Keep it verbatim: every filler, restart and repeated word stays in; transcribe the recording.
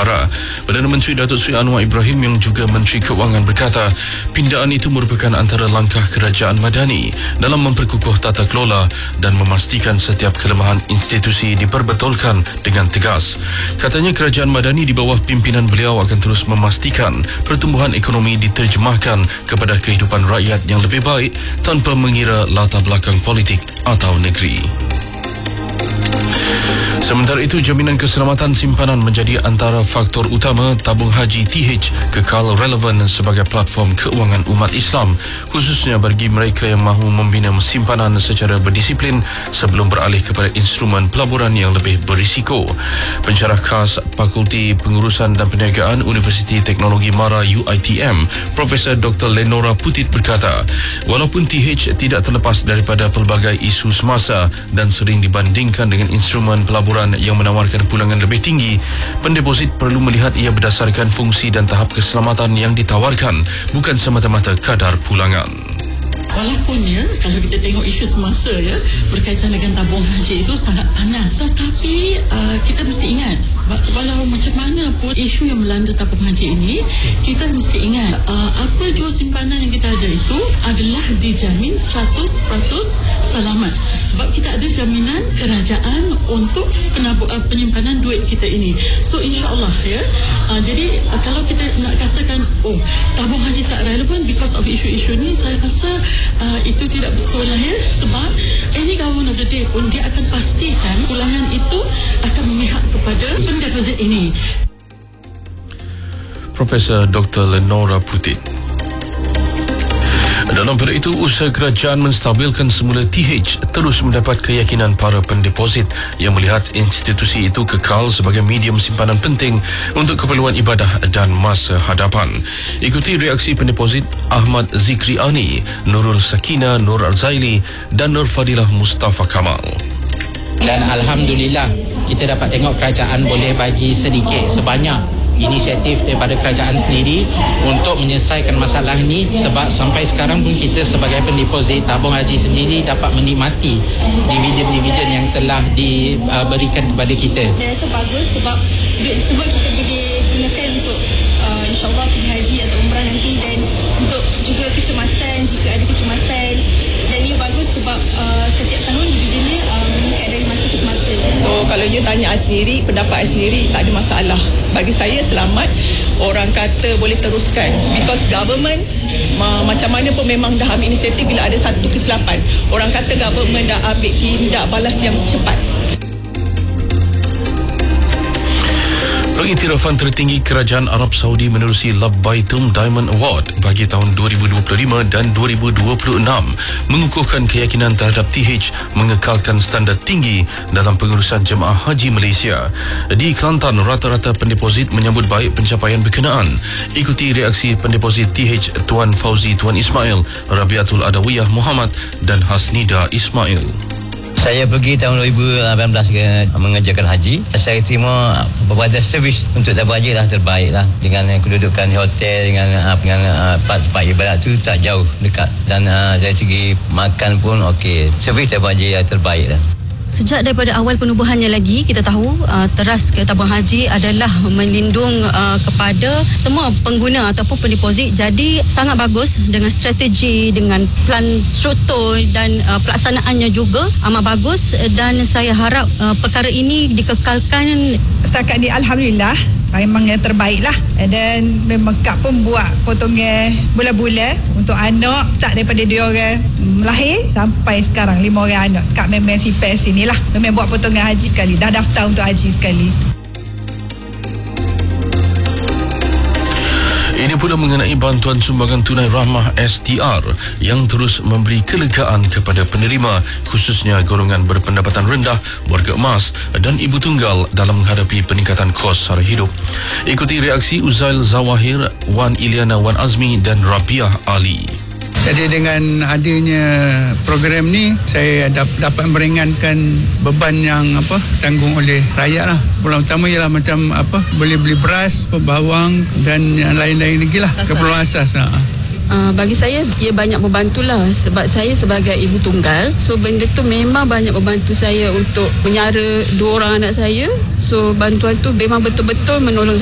Negara. Perdana Menteri Datuk Seri Anwar Ibrahim yang juga Menteri Keuangan berkata, pindaan itu merupakan antara langkah Kerajaan Madani dalam memperkukuh tata kelola dan memastikan setiap kelemahan institusi diperbetulkan dengan tegas. Katanya Kerajaan Madani di bawah pimpinan beliau akan terus memastikan pertumbuhan ekonomi diterjemahkan kepada kehidupan rakyat yang lebih baik tanpa mengira latar belakang politik atau negeri. Sementara itu, jaminan keselamatan simpanan menjadi antara faktor utama tabung haji T H kekal relevan sebagai platform keuangan umat Islam, khususnya bagi mereka yang mahu membina simpanan secara berdisiplin sebelum beralih kepada instrumen pelaburan yang lebih berisiko. Pensyarah khas Fakulti Pengurusan dan Perniagaan Universiti Teknologi Mara U I T M, Profesor Doktor Lenora Putit berkata, walaupun T H tidak terlepas daripada pelbagai isu semasa dan sering dibandingkan dengan instrumen pelaburan yang menawarkan pulangan lebih tinggi, pendeposit perlu melihat ia berdasarkan fungsi dan tahap keselamatan yang ditawarkan, bukan semata-mata kadar pulangan. Walaupun ya, kalau kita tengok isu semasa ya, berkaitan dengan tabung haji itu sangat panas, tetapi uh, kita mesti ingat, walau macam mana pun isu yang melanda tabung haji ini, kita mesti ingat uh, apa jua simpanan yang kita ada itu adalah dijamin seratus peratus selamat, sebab kita ada jaminan kerajaan untuk penabu, uh, penyimpanan duit kita ini. So insyaAllah ya, uh, jadi uh, kalau kita nak katakan oh tabung haji tak relevan because of isu-isu ni, saya rasa Uh, itu tidak betul lah ya, sebab any government of the day pun dia akan pastikan pulangan itu akan memihak kepada pendeposit ini. Profesor Doktor Lenora Putit. Dalam perkara itu, usaha kerajaan menstabilkan semula T H terus mendapat keyakinan para pendeposit yang melihat institusi itu kekal sebagai medium simpanan penting untuk keperluan ibadah dan masa hadapan. Ikuti reaksi pendeposit Ahmad Zikri Ani, Nurul Sakina Nur Arzaili dan Nur Fadilah Mustafa Kamal. Dan Alhamdulillah, kita dapat tengok kerajaan boleh bagi sedikit sebanyak inisiatif daripada kerajaan sendiri untuk menyelesaikan masalah ini, sebab sampai sekarang pun kita sebagai pendeposit tabung haji sendiri dapat menikmati dividen-dividen yang telah diberikan kepada kita. Saya rasa bagus sebab sebab kita boleh gunakan untuk uh, insyaAllah pergi haji atau umrah nanti, dan untuk juga kecemasan jika ada kecemasan, dan ini bagus sebab uh, setiap tahun dividennya uh, meningkat dari masa ke semasa. So kalau you tanya I sendiri, pendapat I sendiri tak ada masalah. Bagi saya selamat, orang kata boleh teruskan, because government ma- macam mana pun memang dah ambil inisiatif bila ada satu kesilapan. Orang kata government dah ambil tindak balas yang cepat. Pengiktirafan tertinggi Kerajaan Arab Saudi menerusi Labbaitum Diamond Award bagi tahun dua ribu dua puluh lima dan dua ribu dua puluh enam mengukuhkan keyakinan terhadap T H mengekalkan standard tinggi dalam pengurusan jemaah haji Malaysia. Di Kelantan, rata-rata pendeposit menyambut baik pencapaian berkenaan. Ikuti reaksi pendeposit T H Tuan Fauzi Tuan Ismail, Rabiatul Adawiyah Muhammad dan Hasnida Ismail. Saya pergi tahun dua ribu lapan belas ke mengerjakan haji. Saya terima beberapa servis untuk tabung haji lah terbaik lah. Dengan kedudukan di hotel, dengan dengan tempat-tempat ibadat tu tak jauh, dekat. Dan uh, dari segi makan pun okey. Servis tabung haji yang terbaik lah. Sejak daripada awal penubuhannya lagi, kita tahu uh, teras ke tabung haji adalah melindung uh, kepada semua pengguna ataupun pendeposit. Jadi sangat bagus dengan strategi, dengan plan struktur dan uh, pelaksanaannya juga amat bagus, dan saya harap uh, perkara ini dikekalkan. Setakat ni Alhamdulillah memang yang terbaik lah. Dan memang Kak pun buat potongan bulan-bulan untuk anak, tak daripada dia orang lahir sampai sekarang lima orang anak. Kak memang simpan sini lah, memang buat potongan haji sekali, dah daftar untuk haji sekali. Ini pula mengenai bantuan sumbangan tunai rahmah S T R yang terus memberi kelegaan kepada penerima, khususnya golongan berpendapatan rendah, warga emas dan ibu tunggal dalam menghadapi peningkatan kos sara hidup. Ikuti reaksi Uzail Zawahir, Wan Iliana Wan Azmi dan Rabiah Ali. Jadi dengan adanya program ni, saya dapat meringankan beban yang apa tanggung oleh rakyat lah. Yang utama ialah macam apa, boleh beli beras, bawang dan yang lain-lain lagi lah, keperluan asas lah. Uh, bagi saya ia banyak membantulah, sebab saya sebagai ibu tunggal, so benda tu memang banyak membantu saya untuk menyara dua orang anak saya. So bantuan tu memang betul-betul menolong